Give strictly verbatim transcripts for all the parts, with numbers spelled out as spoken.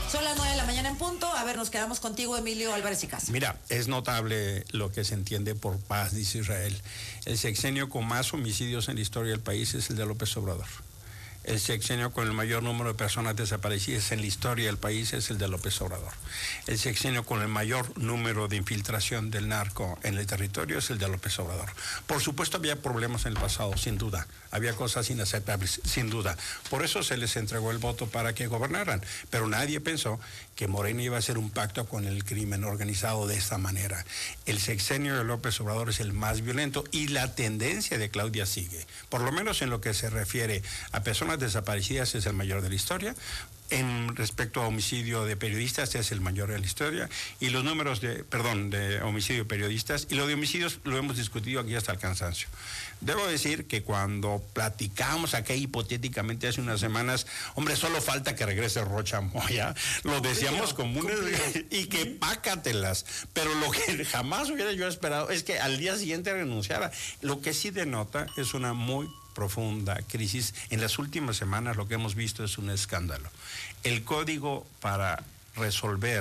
Son las nueve de la mañana en punto. A ver, nos quedamos contigo, Emilio Álvarez y Casa. Mira, es notable lo que se entiende por paz, dice Israel. El sexenio con más homicidios en la historia del país es el de López Obrador. El sexenio con el mayor número de personas desaparecidas en la historia del país es el de López Obrador. El sexenio con el mayor número de infiltración del narco en el territorio es el de López Obrador. Por supuesto había problemas en el pasado, sin duda. Había cosas inaceptables, sin duda. Por eso se les entregó el voto para que gobernaran. Pero nadie pensó que Morena iba a hacer un pacto con el crimen organizado de esta manera. El sexenio de López Obrador es el más violento y la tendencia de Claudia sigue. Por lo menos en lo que se refiere a personas desaparecidas es el mayor de la historia. En respecto a homicidio de periodistas es el mayor de la historia, y los números de, perdón, de homicidio de periodistas, y lo de homicidios lo hemos discutido aquí hasta el cansancio. Debo decir que cuando platicamos aquí hipotéticamente hace unas semanas, hombre, solo falta que regrese Rocha Moya, lo decíamos como un... y que pácatelas, pero lo que jamás hubiera yo esperado es que al día siguiente renunciara. Lo que sí denota es una muy profunda crisis. En las últimas semanas lo que hemos visto es un escándalo. El código para resolver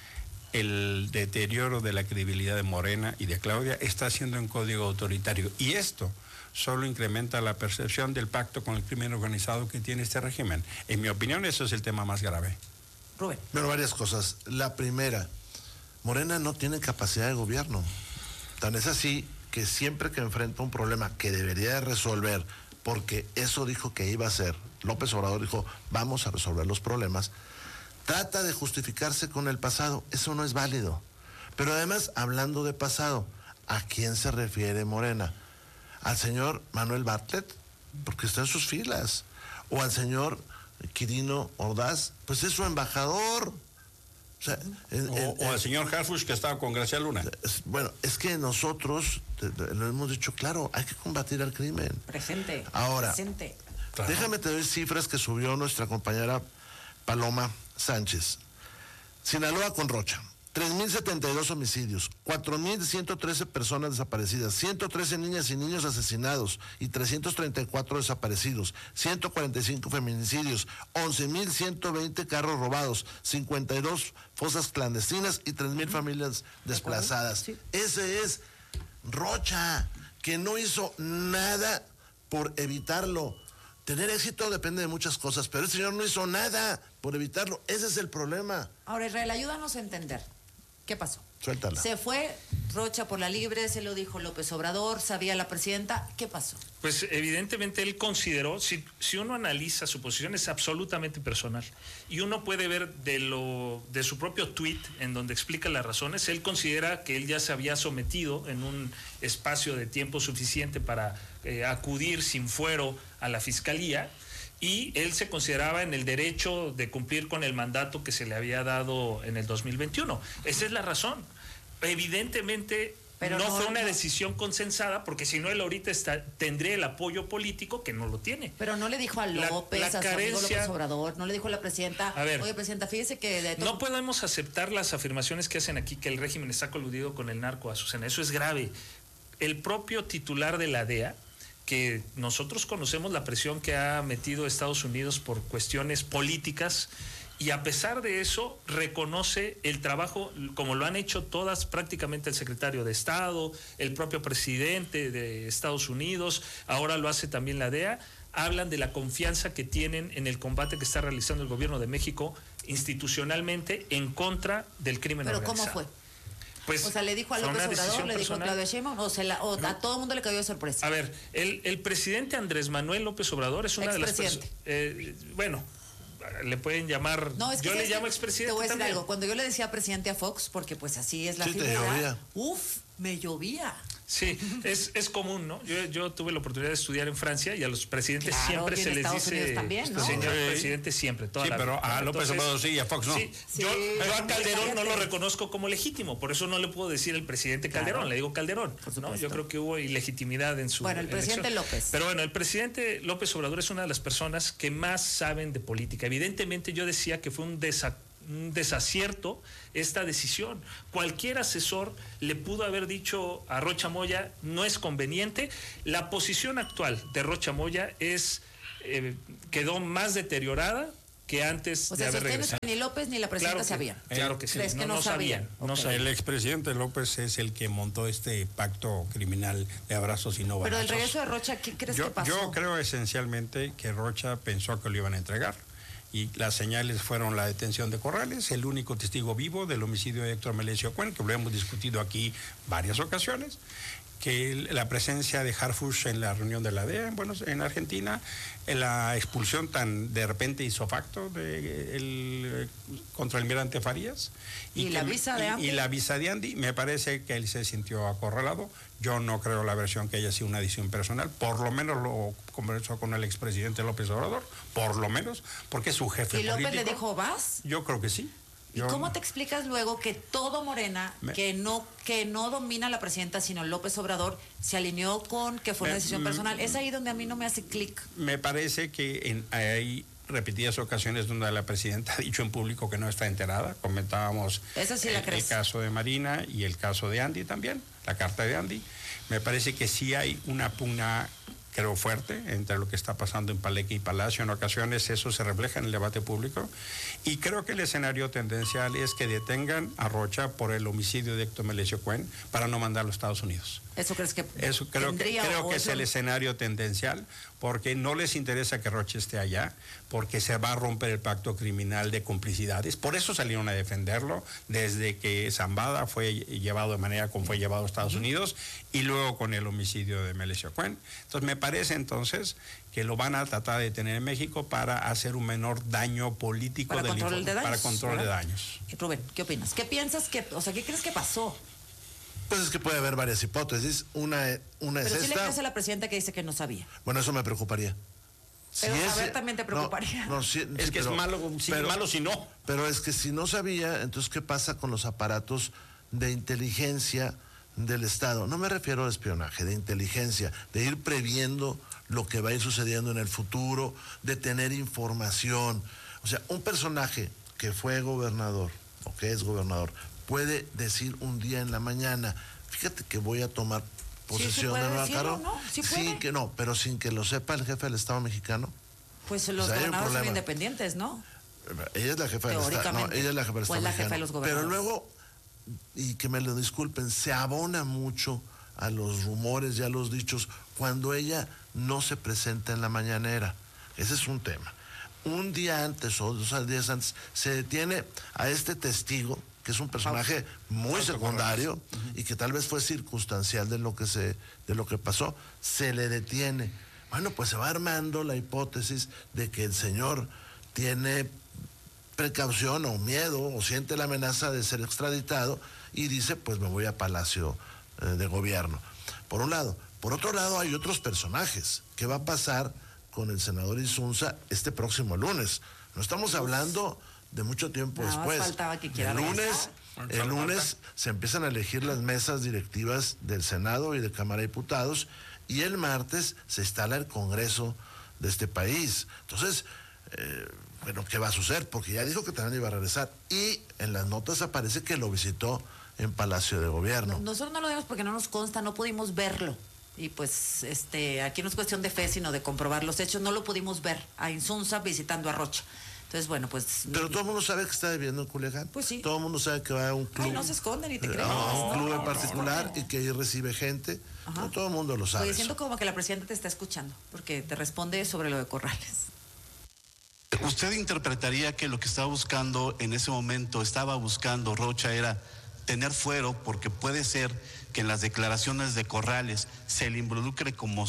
el deterioro de la credibilidad de Morena y de Claudia está siendo un código autoritario, y esto solo incrementa la percepción del pacto con el crimen organizado que tiene este régimen. En mi opinión, eso es el tema más grave. Rubén. Bueno, varias cosas. La primera, Morena no tiene capacidad de gobierno. Tan es así que siempre que enfrenta un problema que debería de resolver, porque eso dijo que iba a hacer, López Obrador dijo, vamos a resolver los problemas, trata de justificarse con el pasado. Eso no es válido. Pero además, hablando de pasado, ¿a quién se refiere Morena? ¿Al señor Manuel Bartlett? Porque está en sus filas. ¿O al señor Quirino Ordaz? Pues es su embajador. O, sea, en, o, en, o al señor Harfuch, que estaba con Gracia Luna. Es, bueno, es que nosotros te, te, lo hemos dicho claro, hay que combatir al crimen. Presente. Ahora, presente. Claro. Déjame te doy cifras que subió nuestra compañera Paloma Sánchez. Sinaloa con Rocha, tres mil setenta y dos homicidios, cuatro mil ciento trece personas desaparecidas, ciento trece niñas y niños asesinados y trescientos treinta y cuatro desaparecidos, ciento cuarenta y cinco feminicidios, once mil ciento veinte carros robados, cincuenta y dos fosas clandestinas y tres mil familias desplazadas. Sí. Ese es Rocha, que no hizo nada por evitarlo. Tener éxito depende de muchas cosas, pero el señor no hizo nada por evitarlo. Ese es el problema. Ahora, Israel, ayúdanos a entender. ¿Qué pasó? Suéltala. Se fue Rocha por la libre, se lo dijo López Obrador, sabía la presidenta. ¿Qué pasó? Pues evidentemente él consideró, si, si uno analiza su posición es absolutamente personal, y uno puede ver de lo de su propio tuit en donde explica las razones. Él considera que él ya se había sometido en un espacio de tiempo suficiente para eh, acudir sin fuero a la fiscalía, y él se consideraba en el derecho de cumplir con el mandato que se le había dado en el dos mil veintiuno. Esa es la razón. Evidentemente Pero no, no fue una no. decisión consensada, porque si no él ahorita está, tendría el apoyo político, que no lo tiene. Pero no le dijo a López, la, la a su carencia, amigo López Obrador, no le dijo a la presidenta, a ver, oye, presidenta, fíjese que... De todo... No podemos aceptar las afirmaciones que hacen aquí que el régimen está coludido con el narco, Azucena. Eso es grave. El propio titular de la D E A, que nosotros conocemos la presión que ha metido Estados Unidos por cuestiones políticas, y a pesar de eso reconoce el trabajo, como lo han hecho todas, prácticamente el secretario de Estado, el propio presidente de Estados Unidos, ahora lo hace también la D E A, hablan de la confianza que tienen en el combate que está realizando el gobierno de México institucionalmente en contra del crimen ¿Pero organizado. ¿Pero cómo fue? Pues, o sea, le dijo a López Obrador, le dijo a Claudia Sheinbaum, o, se la, o no. a todo el mundo le cayó de sorpresa. A ver, el, el presidente Andrés Manuel López Obrador es una de las personas... Eh, bueno, le pueden llamar... No, es que yo le que llamo expresidente. Te voy a decir también. algo. Cuando yo le decía presidente a Fox, porque pues así es la sí, figura, uf, me llovía. Sí, es, es común, ¿no? Yo, yo tuve la oportunidad de estudiar en Francia, y a los presidentes claro, siempre se les Estados dice Unidos también, ¿no? señor sí. presidente siempre, toda sí, la pero vida. a López Obrador sí, a Fox no. Sí, sí, yo, yo a Calderón cállate. no lo reconozco como legítimo, por eso no le puedo decir el presidente Calderón, claro. le digo Calderón, ¿no? Yo creo que hubo ilegitimidad en su Bueno, el presidente elección. López. Pero bueno, el presidente López Obrador es una de las personas que más saben de política. Evidentemente yo decía que fue un desacierto un desacierto esta decisión. Cualquier asesor le pudo haber dicho a Rocha Moya, no es conveniente. La posición actual de Rocha Moya es eh, quedó más deteriorada que antes o sea, de haber regresado. Ni López ni la presidenta claro que, sabían. Claro que sí. ¿Crees no, que no, no sabían? sabían? No okay. sabían. El expresidente López es el que montó este pacto criminal de abrazos y no balazos. Pero el regreso de Rocha, ¿qué crees yo, que pasó? Yo creo esencialmente que Rocha pensó que lo iban a entregar. Y las señales fueron la detención de Corrales, el único testigo vivo del homicidio de Héctor Melesio Cuen, que lo hemos discutido aquí varias ocasiones, que la presencia de Harfuch en la reunión de la D E A en, Buenos, en Argentina, la expulsión tan de repente hizo facto de el contraalmirante Farías. ¿Y, y que, la visa de Andy? Y, y la visa de Andy, me parece que él se sintió acorralado. Yo no creo la versión que haya sido una decisión personal, por lo menos lo conversó con el expresidente López Obrador, por lo menos, porque es su jefe político. ¿Y López político. le dijo, vas? Yo creo que sí. ¿Y Yo, cómo te explicas luego que todo Morena, me, que no que no domina la presidenta, sino López Obrador, se alineó con que fue me, una decisión personal? Es ahí donde a mí no me hace clic. Me parece que en, hay repetidas ocasiones donde la presidenta ha dicho en público que no está enterada. Comentábamos Esa sí la el, crees. el caso de Marina y el caso de Andy también, la carta de Andy. Me parece que sí hay una pugna, creo, fuerte entre lo que está pasando en Palenque y Palacio. En ocasiones eso se refleja en el debate público. Y creo que el escenario tendencial es que detengan a Rocha por el homicidio de Héctor Melesio Cuen para no mandarlo a Estados Unidos. ¿Eso crees que Eso creo que, creo que es el escenario tendencial, porque no les interesa que Rocha esté allá, porque se va a romper el pacto criminal de complicidades. Por eso salieron a defenderlo desde que Zambada fue llevado de manera como fue llevado a Estados Unidos y luego con el homicidio de Melesio Cuen. Entonces me parece entonces que lo van a tratar de tener en México para hacer un menor daño político para del control de daños, para control ¿verdad? de daños. Rubén, ¿qué opinas? ¿Qué piensas que, o sea, qué crees que pasó? Pues es que puede haber varias hipótesis. Una, una Pero es sí esta. le crees a la presidenta que dice que no sabía. Bueno, eso me preocuparía. Pero si a es, ver, también te preocuparía. No, no, sí, es sí, que pero, es malo si, pero, malo si no. Pero es que si no sabía, entonces ¿qué pasa con los aparatos de inteligencia del Estado? No me refiero a espionaje, de inteligencia, de ir previendo lo que va a ir sucediendo en el futuro, de tener información. O sea, un personaje que fue gobernador o que es gobernador puede decir un día en la mañana, fíjate que voy a tomar posesión sí, sí de Nueva Caro, ¿no? Sí sin que no, pero sin que lo sepa el jefe del Estado mexicano. Pues los o sea, gobernadores son independientes, ¿no? Ella es la jefa del Estado, no, ella es la jefa del Estado pues la mexicano. jefa de los gobernadores. Pero luego, y que me lo disculpen, se abona mucho a los rumores y a los dichos cuando ella no se presenta en la mañanera. Ese es un tema. Un día antes o dos días antes se detiene a este testigo, que es un personaje muy secundario y que tal vez fue circunstancial de lo que se, de lo que pasó, se le detiene. Bueno, pues se va armando la hipótesis de que el señor tiene precaución o miedo o siente la amenaza de ser extraditado y dice, pues me voy a Palacio eh, de Gobierno. Por un lado. Por otro lado, hay otros personajes. ¿Qué va a pasar con el senador Insunza este próximo lunes? No estamos hablando de mucho tiempo Nada después. más faltaba que quiera el lunes, regresar. el lunes se empiezan a elegir las mesas directivas del Senado y de Cámara de Diputados y el martes se instala el Congreso de este país. Entonces, eh, bueno, ¿qué va a suceder? Porque ya dijo que también iba a regresar y en las notas aparece que lo visitó en Palacio de Gobierno. No, nosotros no lo vimos porque no nos consta, no pudimos verlo. Y pues este aquí no es cuestión de fe, sino de comprobar los hechos. No lo pudimos ver a Insunza visitando a Rocha. Entonces, bueno, pues... Pero todo el mundo sabe que está viviendo en Culiacán. Pues sí. Todo el mundo sabe que va a un club. Ay, no se esconden ni te crees. A un club no, en particular no, no. y que ahí recibe gente. No, todo el mundo lo sabe. Oye, siento como que la presidenta te está escuchando, porque te responde sobre lo de Corrales. ¿Usted interpretaría que lo que estaba buscando en ese momento, estaba buscando Rocha, era tener fuero, porque puede ser que en las declaraciones de Corrales se le involucre como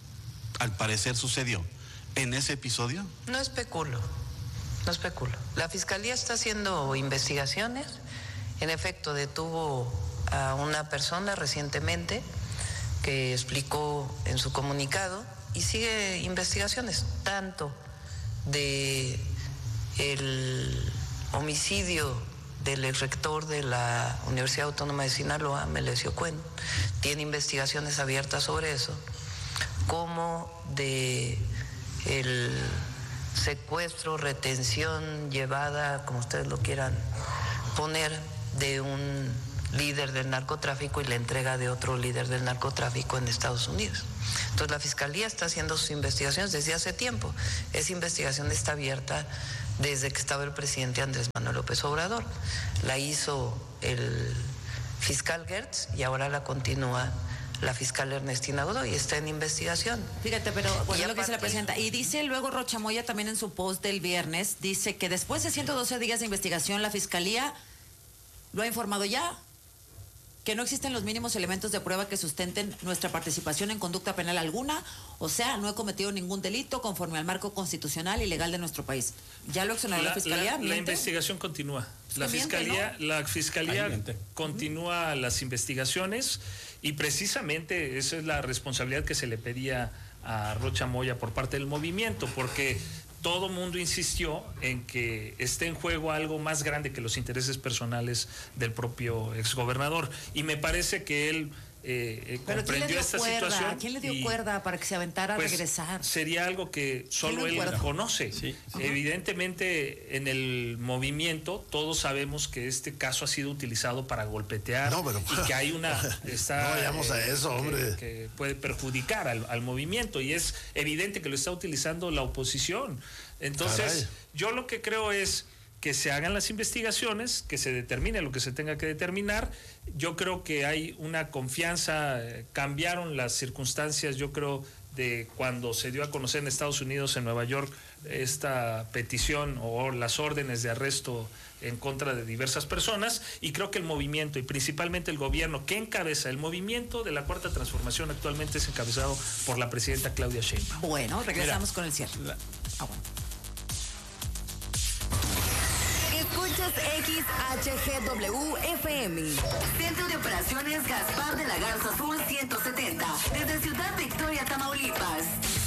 al parecer sucedió en ese episodio? No especulo, no especulo. La Fiscalía está haciendo investigaciones. En efecto, detuvo a una persona recientemente que explicó en su comunicado y sigue investigaciones, tanto de el homicidio del exrector de la Universidad Autónoma de Sinaloa, Melesio Cuen, tiene investigaciones abiertas sobre eso, como de el secuestro, retención llevada, como ustedes lo quieran poner, de un líder del narcotráfico y la entrega de otro líder del narcotráfico en Estados Unidos. Entonces la Fiscalía está haciendo sus investigaciones desde hace tiempo. Esa investigación está abierta desde que estaba el presidente Andrés Manuel López Obrador. La hizo el fiscal Gertz y ahora la continúa la fiscal Ernestina Godoy, está en investigación. Fíjate, pero bueno, Y lo que dice la aparte- presidenta. Y dice luego Rocha Moya también en su post del viernes, dice que después de ciento doce días de investigación, la Fiscalía lo ha informado ya, que no existen los mínimos elementos de prueba que sustenten nuestra participación en conducta penal alguna, o sea, no he cometido ningún delito conforme al marco constitucional y legal de nuestro país. ¿Ya lo accionó la, La, Fiscalía? la- la ¿Miente? investigación continúa. La que miente, fiscalía, la fiscalía Ahí miente. continúa las investigaciones y precisamente esa es la responsabilidad que se le pedía a Rocha Moya por parte del movimiento, porque todo mundo insistió en que esté en juego algo más grande que los intereses personales del propio exgobernador. Y me parece que él eh, eh, ¿Pero quién le comprendió dio esta cuerda? situación. ¿Quién le dio y, cuerda para que se aventara a pues, regresar? sería algo que solo lo él encuerda? conoce. Sí. Evidentemente, en el movimiento, todos sabemos que este caso ha sido utilizado para golpetear No, pero- y que hay una. Está, No vayamos a eso, que- hombre. Que puede perjudicar al, al movimiento y es evidente que lo está utilizando la oposición. Entonces, Caray. yo lo que creo es que se hagan las investigaciones, que se determine lo que se tenga que determinar. Yo creo que hay una confianza, eh, cambiaron las circunstancias, yo creo, de cuando se dio a conocer en Estados Unidos, en Nueva York, esta petición o las órdenes de arresto en contra de diversas personas, y creo que el movimiento y principalmente el gobierno que encabeza el movimiento de la Cuarta Transformación actualmente es encabezado por la presidenta Claudia Sheinbaum. Bueno, regresamos Mira, con el cierre. la- Ah, bueno. Escuchas X H G W F M. Centro de Operaciones Gaspar de la Garza Sur ciento setenta. Desde Ciudad Victoria, Tamaulipas.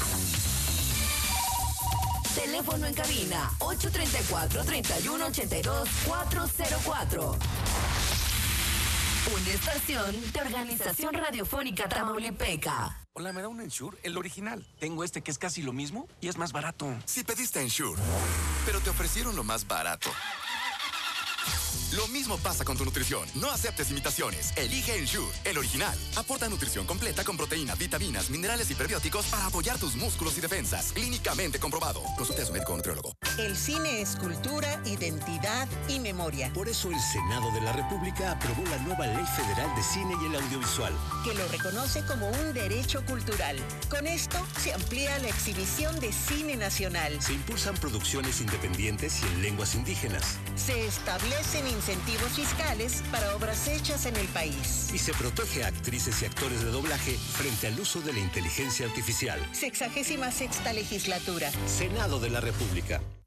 Teléfono en cabina ocho tres cuatro, tres uno ocho dos, cuatro cero cuatro. Una estación de Organización Radiofónica Tamaulipeca. Hola, ¿me da un Ensure? El original. Tengo este que es casi lo mismo y es más barato. Si pediste Ensure, pero te ofrecieron lo más barato. Lo mismo pasa con tu nutrición. No aceptes imitaciones. Elige Ensure, el original. Aporta nutrición completa con proteína, vitaminas, minerales y prebióticos para apoyar tus músculos y defensas. Clínicamente comprobado. Consulte a su médico o nutriólogo. El cine es cultura, identidad y memoria. Por eso el Senado de la República aprobó la nueva Ley Federal de Cine y el Audiovisual, Que lo reconoce como un derecho cultural. Con esto se amplía la exhibición de cine nacional. se impulsan producciones independientes y en lenguas indígenas, Se establecen incentivos fiscales para obras hechas en el país. y se protege a actrices y actores de doblaje frente al uso de la inteligencia artificial. Sexagésima sexta legislatura. Senado de la República.